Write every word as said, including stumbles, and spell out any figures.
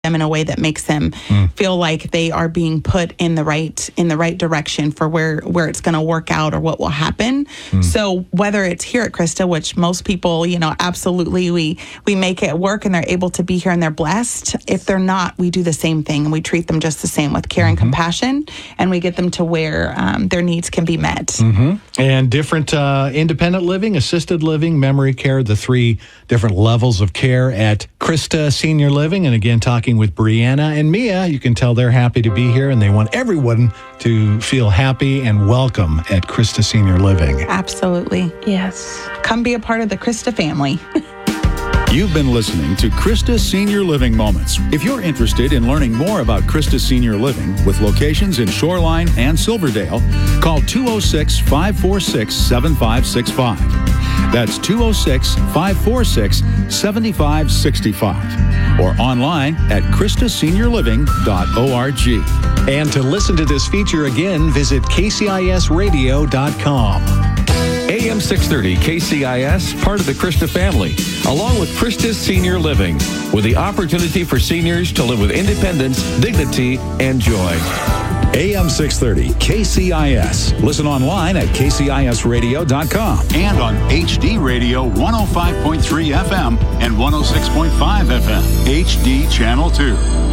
them in a way that makes them mm. feel like they are being put in the right in the right direction for where where it's going to work out or what will happen. Mm. So whether it's here at Christa, which most people, you know, absolutely we we make it work and they're able to be here and they're blessed. If they're not, we do the same thing and we treat them just the same with care mm-hmm. and compassion, and we get them to where um, their needs can be met. Mm-hmm. And different uh, independent living, assisted living, memory care, the three different levels of care at Christa Senior Living. And again, talking with Brianna and Mia, you can tell they're happy to be here and they want everyone to feel happy and welcome at Christa Senior Living. Absolutely. Yes. Come be a part of the Christa family. You've been listening to Christa Senior Living Moments. If you're interested in learning more about Christa Senior Living with locations in Shoreline and Silverdale, call two oh six, five four six, seven five six five. That's two oh six, five four six, seven five six five. Or online at Christa Senior Living dot org. And to listen to this feature again, visit K C I S radio dot com. A M six thirty K C I S, part of the Christa family, along with Christa Senior Living, with the opportunity for seniors to live with independence, dignity, and joy. A M six thirty K C I S. Listen online at K C I S radio dot com and on H D Radio one oh five point three F M and one oh six point five F M. H D Channel two.